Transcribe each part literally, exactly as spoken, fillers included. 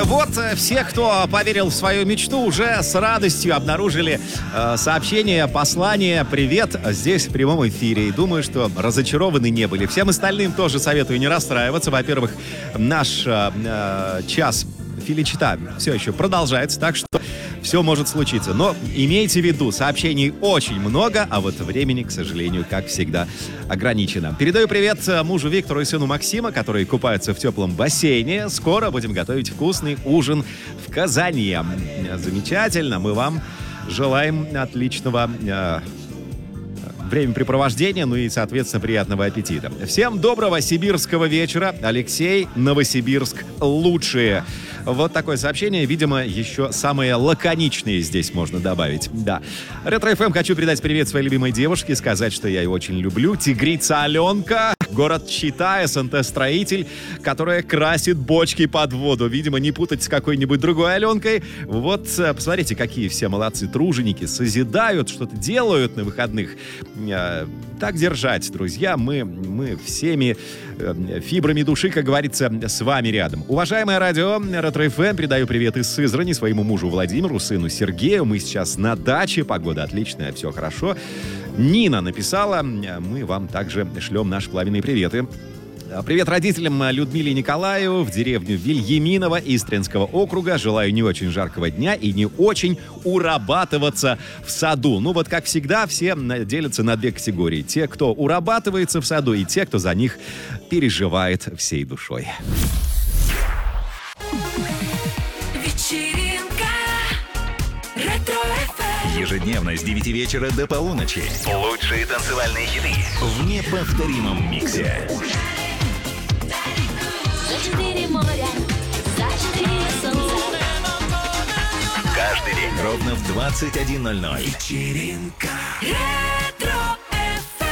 Вот все, кто поверил в свою мечту, уже с радостью обнаружили э, сообщение, послание «Привет» здесь в прямом эфире. И думаю, что разочарованы не были. Всем остальным тоже советую не расстраиваться. Во-первых, наш э, час Филичита все еще продолжается, так что все может случиться. Но имейте в виду, сообщений очень много, а вот времени, к сожалению, как всегда, ограничено. Передаю привет мужу Виктору и сыну Максима, которые купаются в теплом бассейне. Скоро будем готовить вкусный ужин в Казани. Замечательно, мы вам желаем отличного э, времяпрепровождения, ну и, соответственно, приятного аппетита. Всем доброго сибирского вечера. Алексей, Новосибирск, лучшие. Вот такое сообщение, видимо, еще самые лаконичные здесь можно добавить. Да. Ретро-эф эм хочу передать привет своей любимой девушке, сказать, что я ее очень люблю. Тигрица Аленка, город Чита, эс эн тэ-строитель, которая красит бочки под воду. Видимо, не путать с какой-нибудь другой Аленкой. Вот, посмотрите, какие все молодцы, труженики, созидают, что-то делают на выходных. Так держать, друзья. Мы, мы всеми фибрами души, как говорится, с вами рядом. Уважаемое радио, Ретро-эф эм, передаю привет из Сызрани своему мужу Владимиру, сыну Сергею. Мы сейчас на даче, погода отличная, все хорошо. Нина написала, мы вам также шлем наши пламенные приветы. Привет родителям Людмиле и Николаю в деревню Вильяминово Истринского округа. Желаю не очень жаркого дня и не очень урабатываться в саду. Ну вот, как всегда, все делятся на две категории. Те, кто урабатывается в саду, и те, кто за них переживает всей душой. Вечеринка Ретро-эф эм. Ежедневно с девяти вечера до полуночи. Лучшие танцевальные хиты в неповторимом миксе. За четыре моря, за четыре солнца. Каждый день ровно в двадцать один ноль ноль. Вечеринка. Ретро-эф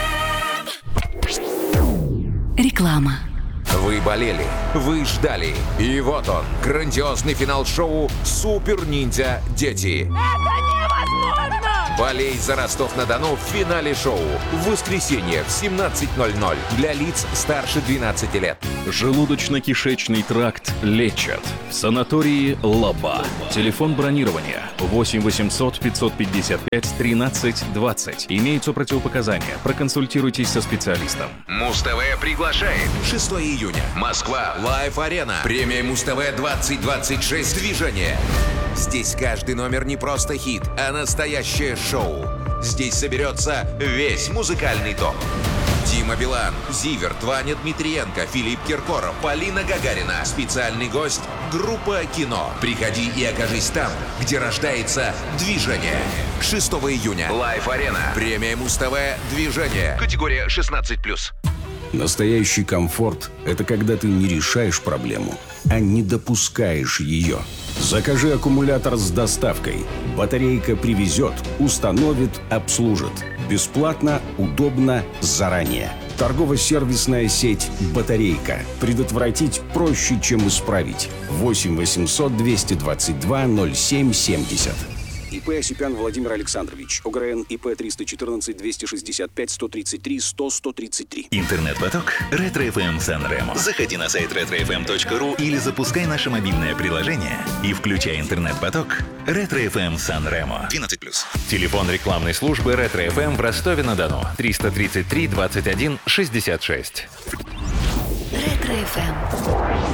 эм. Реклама. Вы болели, вы ждали. И вот он, грандиозный финал шоу «Супер Ниндзя Дети». Это невозможно! Болей за Ростов-на-Дону в финале шоу. В воскресенье в семнадцать ноль ноль для лиц старше двенадцати лет. Желудочно-кишечный тракт лечат. Санатории «Лаба». Телефон бронирования восемь восемьсот пятьсот пятьдесят пять тринадцать двадцать. Имеются противопоказания. Проконсультируйтесь со специалистом. Муз-ТВ приглашает. шестого июня. Москва. Лайв-арена. Премия Муз-ТВ двадцать двадцать шесть. Движение. Здесь каждый номер не просто хит, а настоящее шоу. Здесь соберется весь музыкальный топ. Дима Билан, Зиверт, Ваня Дмитриенко, Филипп Киркоров, Полина Гагарина. Специальный гость — группа «Кино». Приходи и окажись там, где рождается движение. шестого июня. Лайв-арена. Премия Муз-ТВ «Движение». Категория шестнадцать плюс. Настоящий комфорт – это когда ты не решаешь проблему, а не допускаешь ее. Закажи аккумулятор с доставкой. Батарейка привезет, установит, обслужит. Бесплатно, удобно, заранее. Торгово-сервисная сеть «Батарейка». Предотвратить проще, чем исправить. восемь восемьсот двести двадцать два ноль семь семьдесят. ИП Осипян Владимир Александрович. ОГРН ИП триста четырнадцать двести шестьдесят пять сто тридцать три сто сто тридцать три. Интернет-поток Ретро-эф эм Сан-Ремо. Заходи на сайт ретро эф эм точка ру или запускай наше мобильное приложение и включай интернет-поток Ретро-эф эм Сан-Ремо. двенадцать плюс. Телефон рекламной службы Ретро-эф эм в Ростове-на-Дону. триста тридцать три двадцать один шестьдесят шесть. Ретро-эф эм.